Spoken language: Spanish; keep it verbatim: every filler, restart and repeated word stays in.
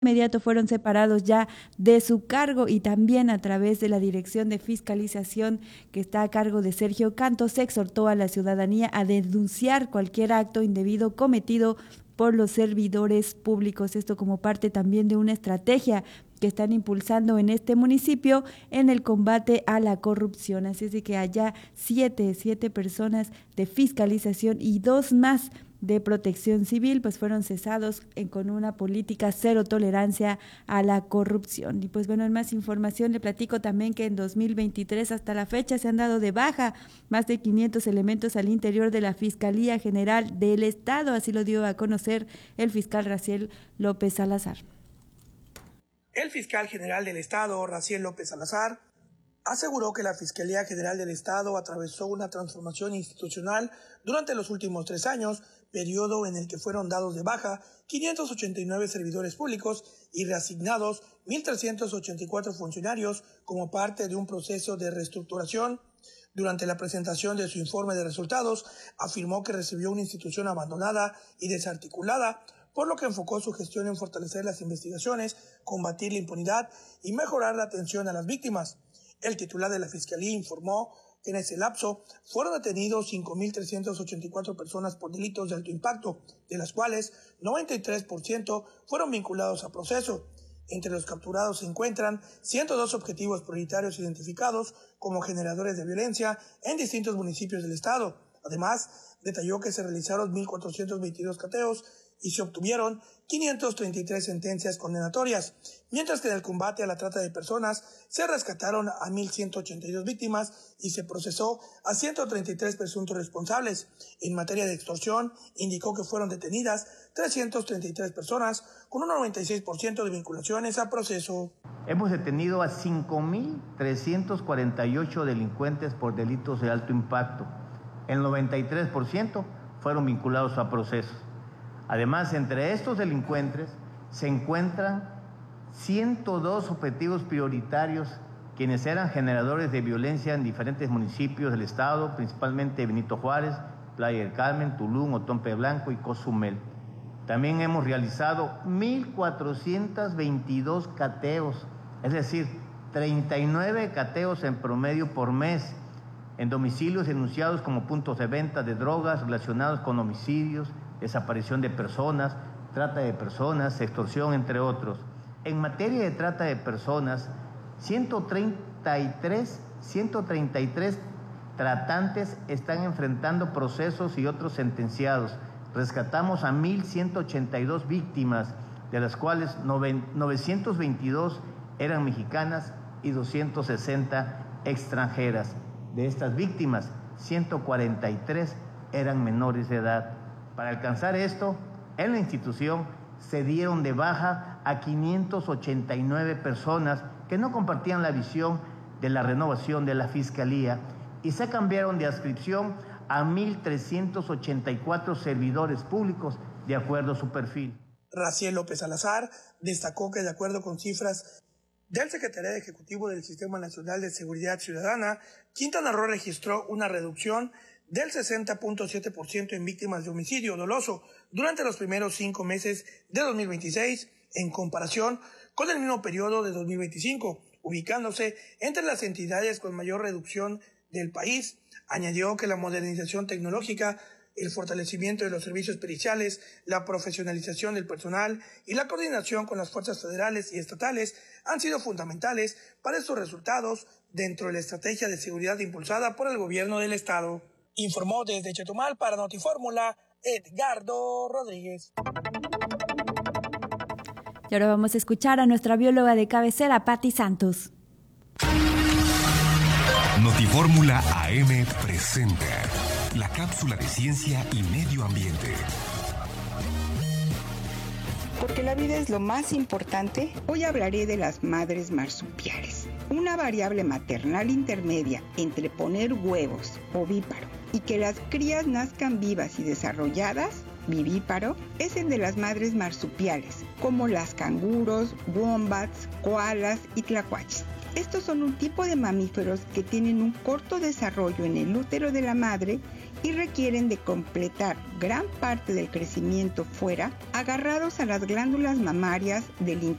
inmediato fueron separados ya de su cargo, y también a través de la Dirección de Fiscalización que está a cargo de Sergio Canto, se exhortó a la ciudadanía a denunciar cualquier acto indebido cometido por los servidores públicos. Esto como parte también de una estrategia que están impulsando en este municipio en el combate a la corrupción. Así es de que allá siete, siete personas de fiscalización y dos más de protección civil pues fueron cesados en, con una política cero tolerancia a la corrupción. Y pues bueno, en más información le platico también que en dos mil veintitrés hasta la fecha se han dado de baja más de quinientos elementos al interior de la Fiscalía General del Estado, así lo dio a conocer el fiscal Raciel López Salazar. El fiscal general del Estado, Raciel López Salazar, aseguró que la Fiscalía General del Estado atravesó una transformación institucional durante los últimos tres años, periodo en el que fueron dados de baja quinientos ochenta y nueve servidores públicos y reasignados mil trescientos ochenta y cuatro funcionarios como parte de un proceso de reestructuración. Durante la presentación de su informe de resultados, afirmó que recibió una institución abandonada y desarticulada, por lo que enfocó su gestión en fortalecer las investigaciones, combatir la impunidad y mejorar la atención a las víctimas. El titular de la Fiscalía informó que en ese lapso fueron detenidos cinco mil trescientas ochenta y cuatro personas por delitos de alto impacto, de las cuales noventa y tres por ciento fueron vinculados a proceso. Entre los capturados se encuentran ciento dos objetivos prioritarios identificados como generadores de violencia en distintos municipios del estado. Además, detalló que se realizaron mil cuatrocientos veintidós cateos y se obtuvieron quinientas treinta y tres sentencias condenatorias, mientras que en el combate a la trata de personas se rescataron a mil ciento ochenta y dos víctimas y se procesó a ciento treinta y tres presuntos responsables. En materia de extorsión, indicó que fueron detenidas trescientas treinta y tres personas con un noventa y seis por ciento de vinculaciones a proceso. Hemos detenido a cinco mil trescientos cuarenta y ocho delincuentes por delitos de alto impacto. El noventa y tres por ciento fueron vinculados a procesos. Además, entre estos delincuentes se encuentran ciento dos objetivos prioritarios, quienes eran generadores de violencia en diferentes municipios del estado, principalmente Benito Juárez, Playa del Carmen, Tulum, Otompe Blanco y Cozumel. También hemos realizado mil cuatrocientos veintidós cateos, es decir, treinta y nueve cateos en promedio por mes, en domicilios denunciados como puntos de venta de drogas relacionados con homicidios, desaparición de personas, trata de personas, extorsión, entre otros. En materia de trata de personas, ciento treinta y tres, ciento treinta y tres tratantes están enfrentando procesos y otros sentenciados. Rescatamos a mil ciento ochenta y dos víctimas, de las cuales novecientos veintidós eran mexicanas y doscientas sesenta extranjeras. De estas víctimas, ciento cuarenta y tres eran menores de edad. Para alcanzar esto, en la institución se dieron de baja a quinientas ochenta y nueve personas que no compartían la visión de la renovación de la Fiscalía y se cambiaron de adscripción a mil trescientos ochenta y cuatro servidores públicos de acuerdo a su perfil. Raciel López Salazar destacó que, de acuerdo con cifras del Secretariado Ejecutivo del Sistema Nacional de Seguridad Ciudadana, Quintana Roo registró una reducción del sesenta punto siete por ciento en víctimas de homicidio doloso durante los primeros cinco meses de dos mil veintiséis, en comparación con el mismo periodo de dos mil veinticinco, ubicándose entre las entidades con mayor reducción del país. Añadió que la modernización tecnológica, el fortalecimiento de los servicios periciales, la profesionalización del personal y la coordinación con las fuerzas federales y estatales han sido fundamentales para estos resultados dentro de la estrategia de seguridad impulsada por el gobierno del estado. Informó desde Chetumal para Notifórmula, Edgardo Rodríguez. Y ahora vamos a escuchar a nuestra bióloga de cabecera, Patti Santos. Notifórmula A M presenta la cápsula de ciencia y medio ambiente. Porque la vida es lo más importante, hoy hablaré de las madres marsupiales. Una variable maternal intermedia entre poner huevos, ovíparo, y que las crías nazcan vivas y desarrolladas, vivíparo, es el de las madres marsupiales, como las canguros, wombats, koalas y tlacuaches. Estos son un tipo de mamíferos que tienen un corto desarrollo en el útero de la madre y requieren de completar gran parte del crecimiento fuera, agarrados a las glándulas mamarias del